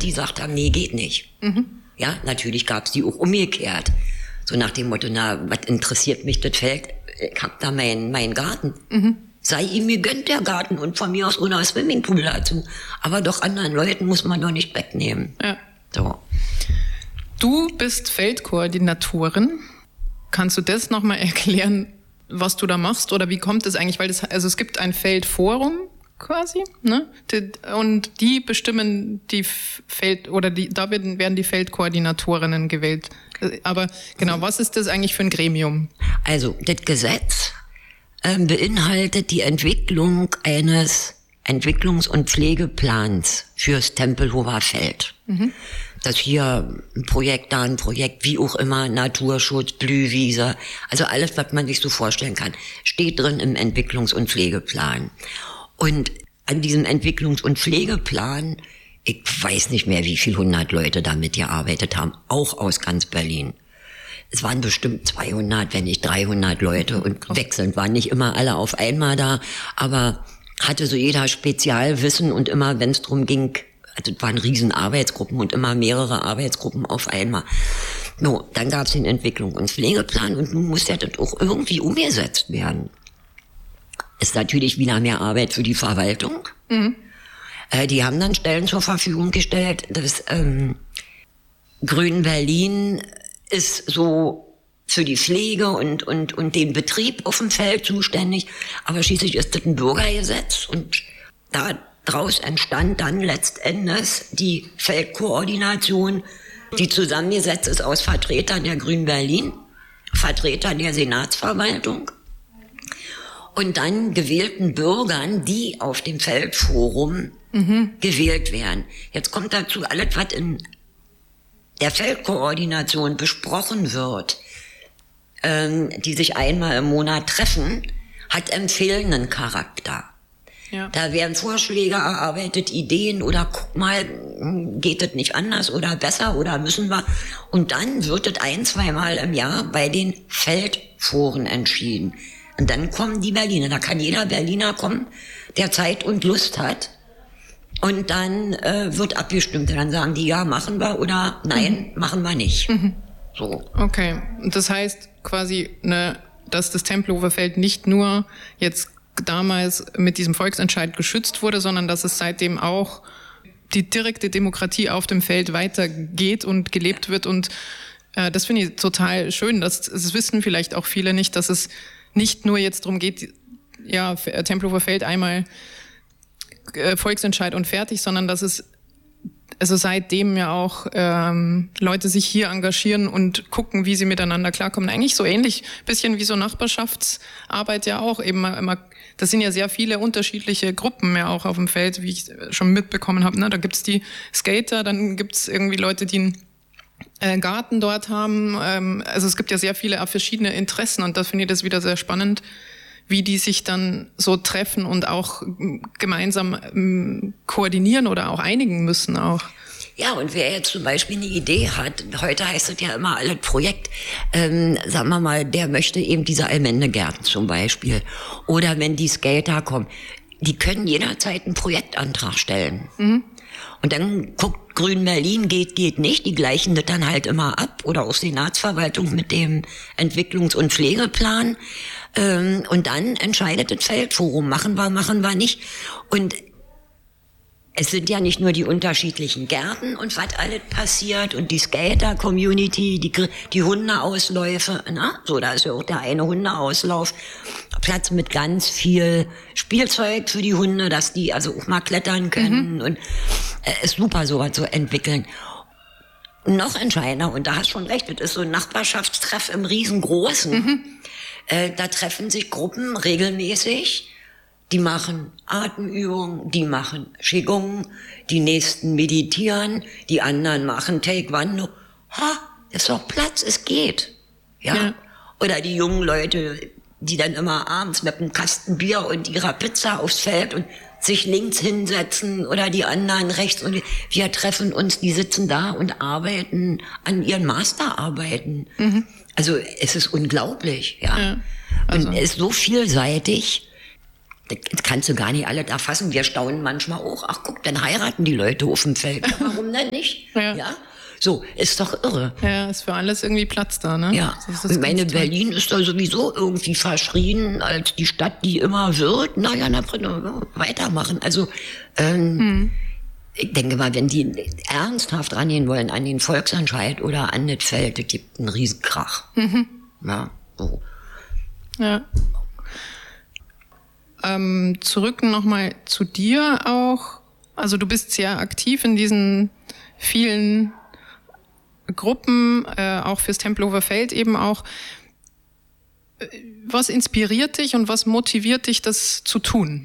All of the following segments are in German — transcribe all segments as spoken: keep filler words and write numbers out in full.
die gesagt haben, nee, geht nicht. Mhm. Ja, natürlich gab es die auch umgekehrt. So nach dem Motto, na, was interessiert mich das Feld? Ich hab da meinen mein Garten. Mhm. Sei ihm gegönnt, der Garten, und von mir aus ohne Swimmingpool dazu. Aber doch anderen Leuten muss man doch nicht wegnehmen. Ja. So. Du bist Feldkoordinatorin. Kannst du das nochmal erklären, was du da machst? Oder wie kommt es eigentlich? Weil das, also es gibt ein Feldforum quasi, ne? Und die bestimmen die Feld, oder die, da werden, werden die Feldkoordinatorinnen gewählt. Aber genau, was ist das eigentlich für ein Gremium? Also, das Gesetz äh, beinhaltet die Entwicklung eines Entwicklungs- und Pflegeplans fürs Tempelhofer Feld. Mhm. Das hier ein Projekt, da ein Projekt, wie auch immer, Naturschutz, Blühwiese, also alles, was man sich so vorstellen kann, steht drin im Entwicklungs- und Pflegeplan. Und an diesem Entwicklungs- und Pflegeplan, ich weiß nicht mehr, wie viel hundert Leute damit gearbeitet haben, auch aus ganz Berlin. Es waren bestimmt zweihundert, wenn nicht dreihundert Leute, und wechselnd waren nicht immer alle auf einmal da, aber hatte so jeder Spezialwissen, und immer, wenn es drum ging, also es waren riesen Arbeitsgruppen und immer mehrere Arbeitsgruppen auf einmal. No, dann gab es den Entwicklungs- und Pflegeplan, und nun muss ja das auch irgendwie umgesetzt werden. Ist natürlich wieder mehr Arbeit für die Verwaltung. Mhm. Äh, die haben dann Stellen zur Verfügung gestellt. Das ähm, Grün Berlin ist so für die Pflege und, und, und den Betrieb auf dem Feld zuständig. Aber schließlich ist das ein Bürgergesetz, und daraus entstand dann letztendlich die Feldkoordination, die zusammengesetzt ist aus Vertretern der Grün Berlin, Vertretern der Senatsverwaltung und dann gewählten Bürgern, die auf dem Feldforum mhm. gewählt werden. Jetzt kommt dazu alles, was in der Feldkoordination besprochen wird, ähm, die sich einmal im Monat treffen, hat empfehlenden Charakter. Ja. Da werden Vorschläge erarbeitet, Ideen, oder guck mal, geht das nicht anders oder besser oder müssen wir? Und dann wird es ein, zweimal im Jahr bei den Feldforen entschieden. Und dann kommen die Berliner, da kann jeder Berliner kommen, der Zeit und Lust hat. Und dann äh, wird abgestimmt. Dann sagen die, ja, machen wir, oder nein, mhm. machen wir nicht. Mhm. So. Okay, und das heißt quasi, ne, dass das Tempelhofer Feld nicht nur jetzt damals mit diesem Volksentscheid geschützt wurde, sondern dass es seitdem auch die direkte Demokratie auf dem Feld weitergeht und gelebt wird. Und äh, das finde ich total schön. Das, das wissen vielleicht auch viele nicht, dass es nicht nur jetzt darum geht, ja, Tempelhofer Feld einmal äh, Volksentscheid und fertig, sondern dass es also seitdem ja auch ähm, Leute sich hier engagieren und gucken, wie sie miteinander klarkommen. Eigentlich so ähnlich, bisschen wie so Nachbarschaftsarbeit ja auch. Eben immer, das sind ja sehr viele unterschiedliche Gruppen ja auch auf dem Feld, wie ich schon mitbekommen habe. Ne? Da gibt's die Skater, dann gibt's irgendwie Leute, die einen äh, Garten dort haben. Ähm, also es gibt ja sehr viele verschiedene Interessen, und da finde ich das wieder sehr spannend, wie die sich dann so treffen und auch gemeinsam ähm, koordinieren oder auch einigen müssen auch. Ja, und wer jetzt zum Beispiel eine Idee hat, heute heißt es ja immer alles Projekt, ähm, sagen wir mal, der möchte eben diese Allmendegärten zum Beispiel. Oder wenn die Skater kommen, die können jederzeit einen Projektantrag stellen. Mhm. Und dann guckt Grün Berlin, geht, geht nicht, die gleichen das dann halt immer ab, oder auch Senatsverwaltung mit dem Entwicklungs- und Pflegeplan. Ähm, und dann entscheidet das Feldforum, machen wir, machen wir nicht. Und es sind ja nicht nur die unterschiedlichen Gärten und was alles passiert und die Skater-Community, die, die Hundeausläufe, na? So, da ist ja auch der eine Hundeauslauf, Platz mit ganz viel Spielzeug für die Hunde, dass die also auch mal klettern können, mhm. und äh, ist super, sowas zu entwickeln. Noch entscheidender, und da hast du schon recht, das ist so ein Nachbarschaftstreff im Riesengroßen. Mhm. Äh, da treffen sich Gruppen regelmäßig, die machen Atemübungen, die machen Qigong, die nächsten meditieren, die anderen machen Taekwondo. Ha, ist doch Platz, es geht. Ja? ja. Oder die jungen Leute, die dann immer abends mit einem Kasten Bier und ihrer Pizza aufs Feld und sich links hinsetzen, oder die anderen rechts, und wir treffen uns, die sitzen da und arbeiten an ihren Masterarbeiten. Mhm. Also es ist unglaublich, ja. ja also. Und es ist so vielseitig, das kannst du gar nicht alles erfassen. Wir staunen manchmal auch. Ach guck, dann heiraten die Leute auf dem Feld. Ja, warum denn nicht? Ja. ja. So, ist doch irre. Ja, ist für alles irgendwie Platz da, ne? Ja, ich meine, Berlin ist da sowieso irgendwie verschrien als die Stadt, die immer wird. Naja, na, weitermachen. Also, ähm, hm. ich denke mal, wenn die ernsthaft rangehen wollen an den Volksentscheid oder an das Feld, es gibt einen Riesenkrach. Mhm. Ja, so. Ja. Ähm, zurück nochmal zu dir auch. Also du bist sehr aktiv in diesen vielen Gruppen, äh, auch fürs Tempelhofer Feld eben auch. Was inspiriert dich und was motiviert dich, das zu tun?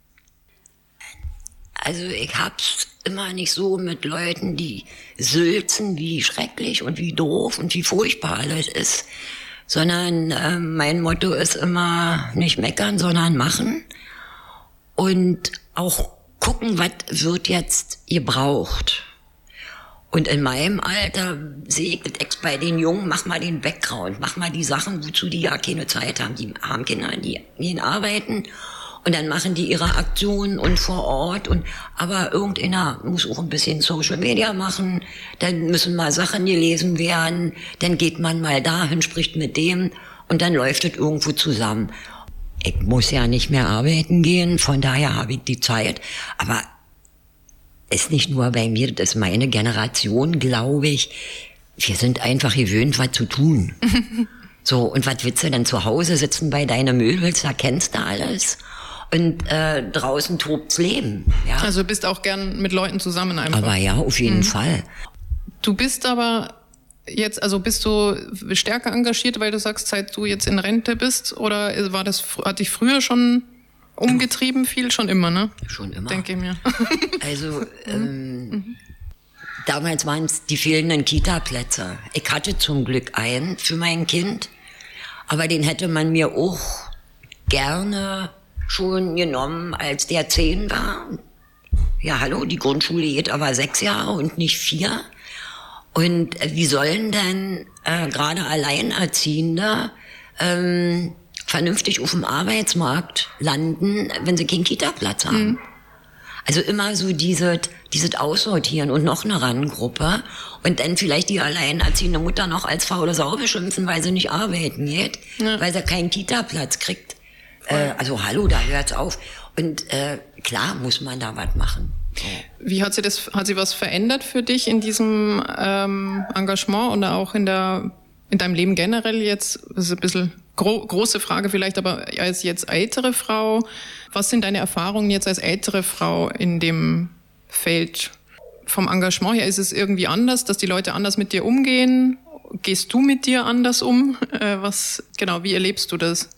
Also ich hab's immer nicht so mit Leuten, die sülzen, wie schrecklich und wie doof und wie furchtbar alles ist, sondern äh, mein Motto ist immer nicht meckern, sondern machen und auch gucken, was wird jetzt gebraucht. Und in meinem Alter sehe ich das ex bei den Jungen, mach mal den Background, mach mal die Sachen, wozu die ja keine Zeit haben. Die haben Kinder, die gehen arbeiten und dann machen die ihre Aktionen und vor Ort. Und aber irgendeiner muss auch ein bisschen Social Media machen, dann müssen mal Sachen gelesen werden, dann geht man mal dahin, spricht mit dem und dann läuft es irgendwo zusammen. Ich muss ja nicht mehr arbeiten gehen, von daher habe ich die Zeit, aber ist nicht nur bei mir, das ist meine Generation, glaube ich. Wir sind einfach gewöhnt, was zu tun. So, und was willst du denn zu Hause sitzen bei deinen Möbels, da kennst du alles. Und äh, draußen tobt's Leben. Ja? Also du bist auch gern mit Leuten zusammen einfach. Aber ja, auf jeden mhm. Fall. Du bist aber jetzt, also bist du stärker engagiert, weil du sagst, seit du jetzt in Rente bist? Oder war das, hat dich früher schon umgetrieben viel? Schon immer, ne? Schon immer. Denke ich mir. Also, ähm, mhm. damals waren es die fehlenden Kita-Plätze. Ich hatte zum Glück einen für mein Kind, aber den hätte man mir auch gerne schon genommen, als der zehn war. Ja, hallo, die Grundschule geht aber sechs Jahre und nicht vier. Und äh, wie sollen denn äh, gerade Alleinerziehende ähm, vernünftig auf dem Arbeitsmarkt landen, wenn sie keinen Kita-Platz haben. Mhm. Also immer so diese, dieses Aussortieren und noch eine Randgruppe und dann vielleicht die alleinerziehende Mutter noch als faule Sau beschimpfen, weil sie nicht arbeiten geht, ja. weil sie keinen Kita-Platz kriegt. Äh, also hallo, da hört's auf. Und äh, klar muss man da was machen. So. Wie hat sie das, hat sie was verändert für dich in diesem ähm, Engagement oder auch in der in deinem Leben generell jetzt? Das ist ein bisschen gro- große Frage vielleicht, aber als jetzt ältere Frau, was sind deine Erfahrungen jetzt als ältere Frau in dem Feld vom Engagement her? Ist es irgendwie anders, dass die Leute anders mit dir umgehen? Gehst du mit dir anders um? Äh, was, genau, wie erlebst du das?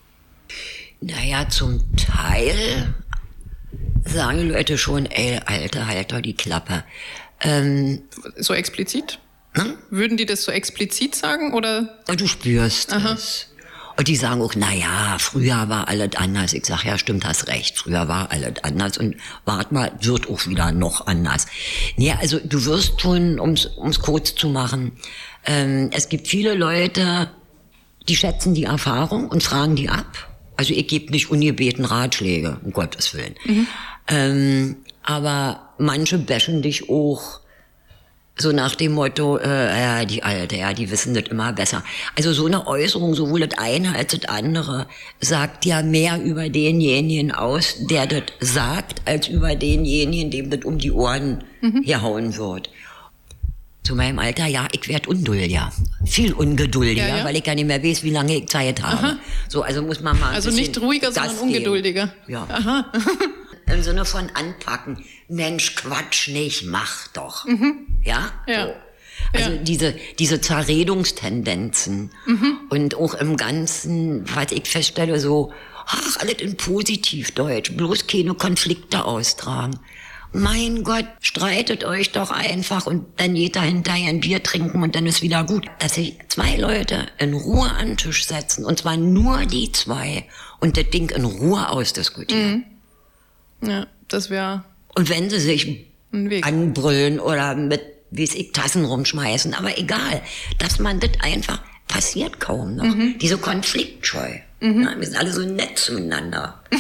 Naja, zum Teil sagen die Leute schon, ey, Alter, halt doch die Klappe. Ähm, so explizit? Hm? Würden die das so explizit sagen, oder? Du spürst Aha. es. Und die sagen auch, na ja, früher war alles anders. Ich sag, ja, stimmt, hast recht. Früher war alles anders und wart mal, wird auch wieder noch anders. Nee, also du wirst schon, ums, ums kurz zu machen, ähm, es gibt viele Leute, die schätzen die Erfahrung und fragen die ab. Also ich gebe nicht ungebeten Ratschläge, um Gottes Willen. Mhm. Ähm, aber manche bashen dich auch so nach dem Motto, äh, ja, die Alte, ja, die wissen das immer besser. Also so eine Äußerung, sowohl das eine als das andere, sagt ja mehr über denjenigen aus, der das sagt, als über denjenigen, dem das um die Ohren mhm. gehauen wird. Zu meinem Alter, ja, ich werd ungeduldiger. Viel ungeduldiger, ja, ja. weil ich gar nicht mehr weiß, wie lange ich Zeit habe. Aha. So, also muss man mal ein Also nicht ruhiger, sondern ungeduldiger. Geben. Ja. Aha. Im Sinne von anpacken. Mensch, Quatsch nicht, mach doch. Mhm. Ja? Ja. So. Also ja. diese, diese Zerredungstendenzen. Mhm. Und auch im Ganzen, was ich feststelle, so, ach, alles in Positivdeutsch, bloß keine Konflikte austragen. Mein Gott, streitet euch doch einfach und dann geht da hinterher ein Bier trinken und dann ist wieder gut. Dass sich zwei Leute in Ruhe an den Tisch setzen, und zwar nur die zwei, und das Ding in Ruhe ausdiskutieren. Mhm. Ja, das wäre Und wenn sie sich anbrüllen oder mit, wie es ich, Tassen rumschmeißen, aber egal, dass man das einfach, passiert kaum noch. Mhm. Diese Konfliktscheu. Mhm. Ja, wir sind alle so nett zueinander.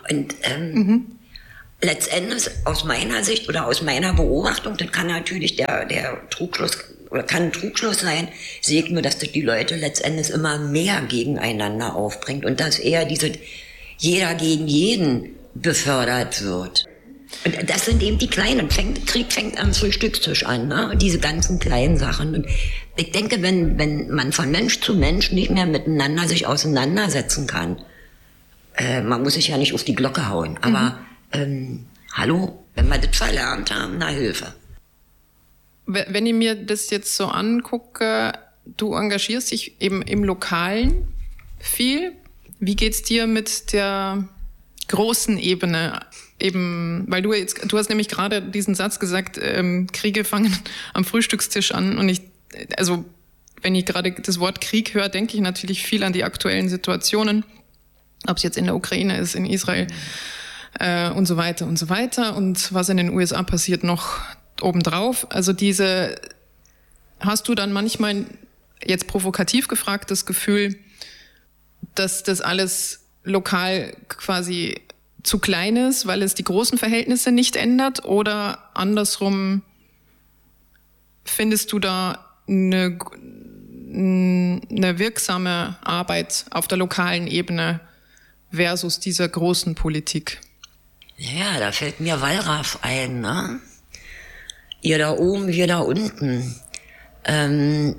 Und ähm, mhm. letztendlich aus meiner Sicht oder aus meiner Beobachtung, das kann natürlich der, der Trugschluss oder kann ein Trugschluss sein, sehe ich nur, dass das die Leute letztendlich immer mehr gegeneinander aufbringt und dass eher diese jeder gegen jeden befördert wird. Und das sind eben die kleinen. Fängt, Krieg fängt am Frühstückstisch an, ne? Diese ganzen kleinen Sachen. Und ich denke, wenn, wenn man von Mensch zu Mensch nicht mehr miteinander sich auseinandersetzen kann, äh, man muss sich ja nicht auf die Glocke hauen, aber mhm. ähm, hallo, wenn wir das verlernt haben, na Hilfe. Wenn ich mir das jetzt so angucke, du engagierst dich eben im Lokalen viel. Wie geht's dir mit der großen Ebene? Eben, weil du jetzt, du hast nämlich gerade diesen Satz gesagt, ähm, Kriege fangen am Frühstückstisch an. Und ich, also, wenn ich gerade das Wort Krieg höre, denke ich natürlich viel an die aktuellen Situationen. Ob es jetzt in der Ukraine ist, in Israel, äh, und so weiter und so weiter. Und was in den U S A passiert noch obendrauf. Also diese, hast du dann manchmal jetzt provokativ gefragt das Gefühl, dass das alles lokal quasi zu klein ist, weil es die großen Verhältnisse nicht ändert? Oder andersrum, findest du da eine, eine wirksame Arbeit auf der lokalen Ebene versus dieser großen Politik? Ja, da fällt mir Wallraff ein, ne? Ihr da oben, wir da unten. Ähm,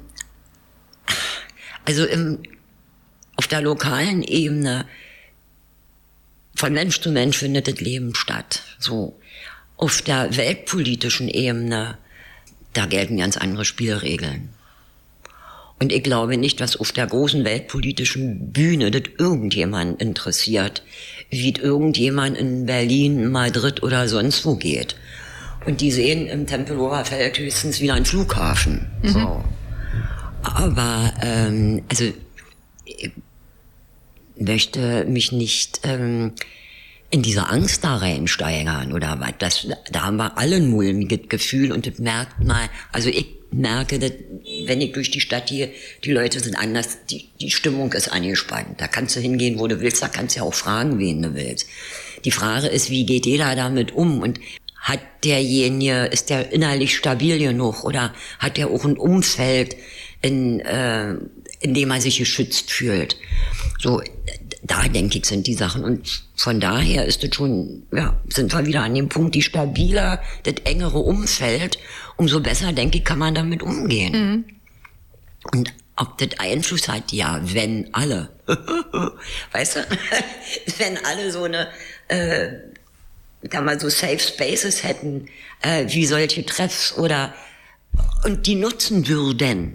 also im, auf der lokalen Ebene von Mensch zu Mensch findet das Leben statt. So. Auf der weltpolitischen Ebene, da gelten ganz andere Spielregeln. Und ich glaube nicht, dass auf der großen weltpolitischen Bühne das irgendjemand interessiert, wie es irgendjemand in Berlin, Madrid oder sonst wo geht. Und die sehen im Tempelhofer Feld höchstens wieder einen Flughafen. Mhm. So. Aber ähm, also ich möchte mich nicht ähm, in diese Angst da reinsteigern oder was. Das, da haben wir alle ein mulmiges Gefühl und das merkt mal, also ich merke, dass, wenn ich durch die Stadt gehe, die Leute sind anders, die, die Stimmung ist angespannt. Da kannst du hingehen, wo du willst, da kannst du ja auch fragen, wen du willst. Die Frage ist, wie geht jeder damit um und hat derjenige, ist der innerlich stabil genug oder hat der auch ein Umfeld, in, äh, in dem er sich geschützt fühlt? So, da denke ich, sind die Sachen. Und von daher ist es schon, ja, sind wir wieder an dem Punkt, die stabiler, das engere Umfeld, umso besser, denke ich, kann man damit umgehen. Mhm. Und ob das Einfluss hat, ja, wenn alle, weißt du, wenn alle so eine, äh, kann man so Safe Spaces hätten, äh, wie solche Treffs oder, und die nutzen würden,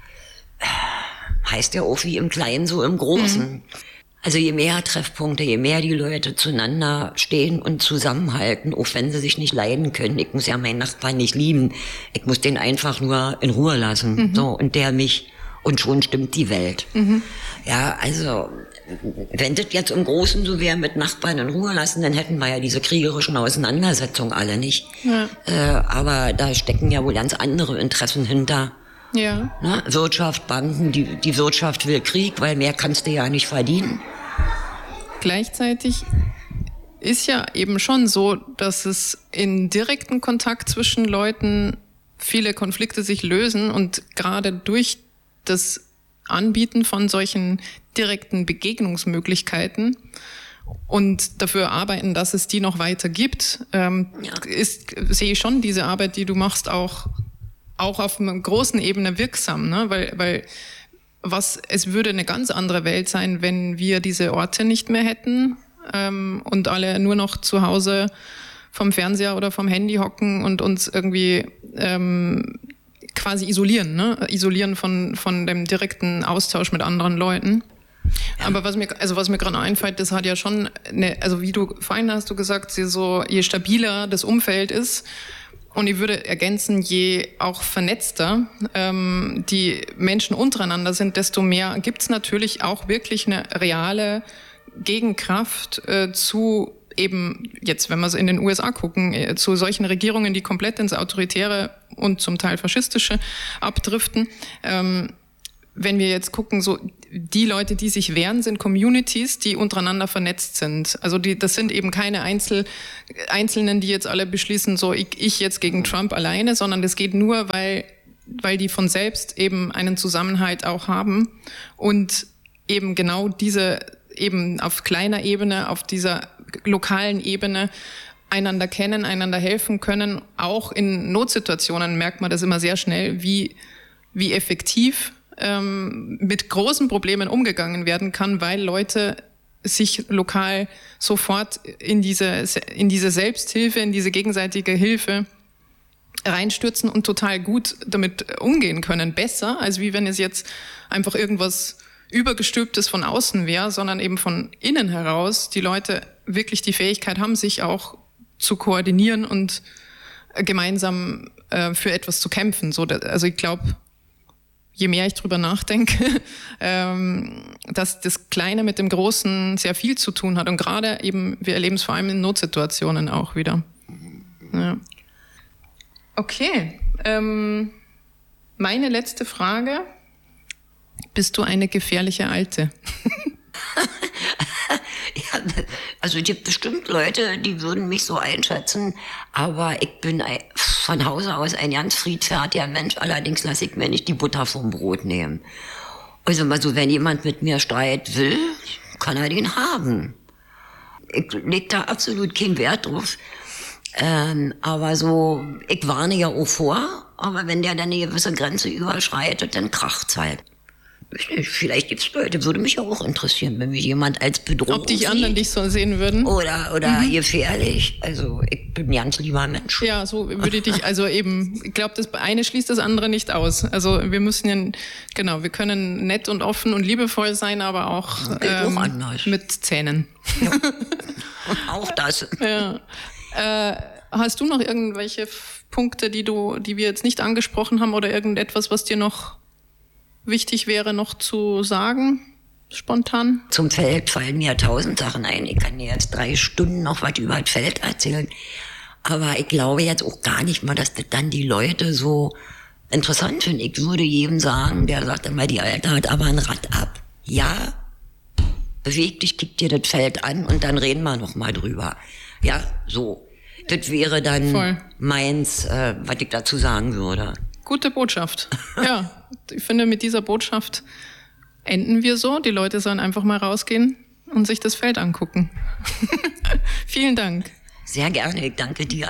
heißt ja auch wie im Kleinen, so im Großen. Mhm. Also je mehr Treffpunkte, je mehr die Leute zueinander stehen und zusammenhalten, auch wenn sie sich nicht leiden können. Ich muss ja meinen Nachbarn nicht lieben. Ich muss den einfach nur in Ruhe lassen. Mhm. So, und der mich. Und schon stimmt die Welt. Mhm. Ja, also, wenn das jetzt im Großen so wäre, mit Nachbarn in Ruhe lassen, dann hätten wir ja diese kriegerischen Auseinandersetzungen alle nicht. Ja. Äh, aber da stecken ja wohl ganz andere Interessen hinter. Ja. Ne? Wirtschaft, Banken, die, die Wirtschaft will Krieg, weil mehr kannst du ja nicht verdienen. Gleichzeitig ist ja eben schon so, dass es in direkten Kontakt zwischen Leuten viele Konflikte sich lösen und gerade durch das Anbieten von solchen direkten Begegnungsmöglichkeiten und dafür arbeiten, dass es die noch weiter gibt, ähm, ja. ist, sehe ich schon diese Arbeit, die du machst, auch auch auf einer großen Ebene wirksam, ne? Weil, weil was, es würde eine ganz andere Welt sein, wenn wir diese Orte nicht mehr hätten ähm, und alle nur noch zu Hause vom Fernseher oder vom Handy hocken und uns irgendwie ähm, quasi isolieren, ne? Isolieren von von dem direkten Austausch mit anderen Leuten. Ja. Aber was mir, also was mir gerade einfällt, das hat ja schon, eine, also wie du vorhin hast du gesagt, so je stabiler das Umfeld ist. Und ich würde ergänzen, je auch vernetzter ähm, die Menschen untereinander sind, desto mehr gibt's natürlich auch wirklich eine reale Gegenkraft äh, zu eben jetzt, wenn wir so in den U S A gucken, äh, zu solchen Regierungen, die komplett ins Autoritäre und zum Teil Faschistische abdriften. Ähm, wenn wir jetzt gucken, so die Leute, die sich wehren, sind Communities, die untereinander vernetzt sind. Also die, das sind eben keine Einzel, Einzelnen, die jetzt alle beschließen, so ich, ich jetzt gegen Trump alleine, sondern das geht nur, weil, weil die von selbst eben einen Zusammenhalt auch haben und eben genau diese, eben auf kleiner Ebene, auf dieser lokalen Ebene einander kennen, einander helfen können. Auch in Notsituationen merkt man das immer sehr schnell, wie, wie effektiv ähm, mit großen Problemen umgegangen werden kann, weil Leute sich lokal sofort in diese, in diese Selbsthilfe, in diese gegenseitige Hilfe reinstürzen und total gut damit umgehen können. Besser, als wie wenn es jetzt einfach irgendwas Übergestülptes von außen wäre, sondern eben von innen heraus die Leute wirklich die Fähigkeit haben, sich auch zu koordinieren und gemeinsam äh, für etwas zu kämpfen. So, also ich glaube, je mehr ich drüber nachdenke, ähm, dass das Kleine mit dem Großen sehr viel zu tun hat. Und gerade eben, wir erleben es vor allem in Notsituationen auch wieder. Ja. Okay, ähm, meine letzte Frage. Bist du eine gefährliche Alte? Ja, also es gibt bestimmt Leute, die würden mich so einschätzen, aber ich bin von Hause aus ein ganz friedfertiger Mensch, allerdings lasse ich mir nicht die Butter vom Brot nehmen. Also mal so, wenn jemand mit mir Streit will, kann er den haben. Ich leg da absolut keinen Wert drauf. Ähm, aber so, ich warne ja auch vor, aber wenn der dann eine gewisse Grenze überschreitet, dann kracht's halt. Vielleicht gibt's Leute, würde mich auch interessieren, wenn mich jemand als Bedrohung Ob dich anderen dich so sehen würden? Oder, oder mhm. gefährlich. Also, ich bin ein ganz lieber Mensch. Ja, so würde ich dich, also eben, ich glaube, das eine schließt das andere nicht aus. Also, wir müssen ja, genau, wir können nett und offen und liebevoll sein, aber auch, ähm, auch mit Zähnen. Ja. Auch das. Ja. Äh, hast du noch irgendwelche Punkte, die du, die wir jetzt nicht angesprochen haben oder irgendetwas, was dir noch wichtig wäre noch zu sagen, spontan? Zum Feld fallen mir tausend Sachen ein. Ich kann dir jetzt drei Stunden noch was über das Feld erzählen. Aber ich glaube jetzt auch gar nicht mal, dass das dann die Leute so interessant finden. Ich würde jedem sagen, der sagt immer, die Alte hat aber ein Rad ab. Ja, beweg dich, kick dir das Feld an und dann reden wir noch mal drüber. Ja, so. Das wäre dann Voll. meins, äh, was ich dazu sagen würde. Gute Botschaft. Ja, ich finde, mit dieser Botschaft enden wir so. Die Leute sollen einfach mal rausgehen und sich das Feld angucken. Vielen Dank. Sehr gerne, ich danke dir.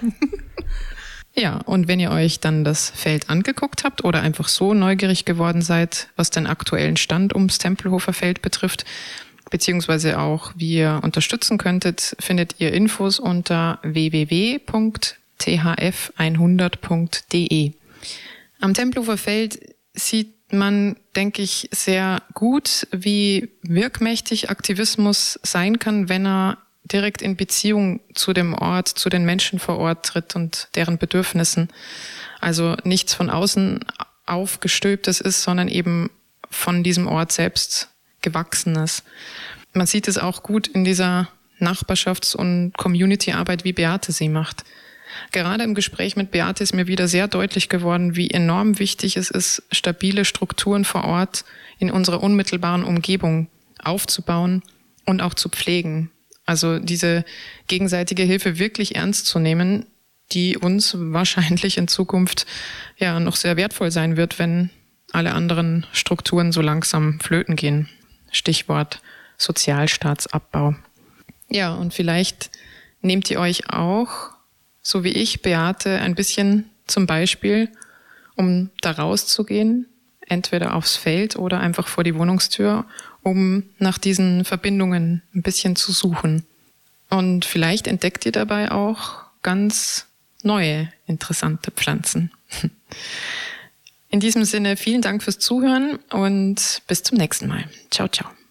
Ja, und wenn ihr euch dann das Feld angeguckt habt oder einfach so neugierig geworden seid, was den aktuellen Stand ums Tempelhofer Feld betrifft, beziehungsweise auch, wie ihr unterstützen könntet, findet ihr Infos unter w w w punkt t h f hundert punkt d e. Am Tempelhofer Feld sieht man, denke ich, sehr gut, wie wirkmächtig Aktivismus sein kann, wenn er direkt in Beziehung zu dem Ort, zu den Menschen vor Ort tritt und deren Bedürfnissen. Also nichts von außen aufgestülptes ist, sondern eben von diesem Ort selbst gewachsenes. Man sieht es auch gut in dieser Nachbarschafts- und Community-Arbeit, wie Beate sie macht. Gerade im Gespräch mit Beate ist mir wieder sehr deutlich geworden, wie enorm wichtig es ist, stabile Strukturen vor Ort in unserer unmittelbaren Umgebung aufzubauen und auch zu pflegen. Also diese gegenseitige Hilfe wirklich ernst zu nehmen, die uns wahrscheinlich in Zukunft ja noch sehr wertvoll sein wird, wenn alle anderen Strukturen so langsam flöten gehen. Stichwort Sozialstaatsabbau. Ja, und vielleicht nehmt ihr euch auch, so wie ich, Beate, ein bisschen zum Beispiel, um da rauszugehen, entweder aufs Feld oder einfach vor die Wohnungstür, um nach diesen Verbindungen ein bisschen zu suchen. Und vielleicht entdeckt ihr dabei auch ganz neue, interessante Pflanzen. In diesem Sinne, vielen Dank fürs Zuhören und bis zum nächsten Mal. Ciao, ciao.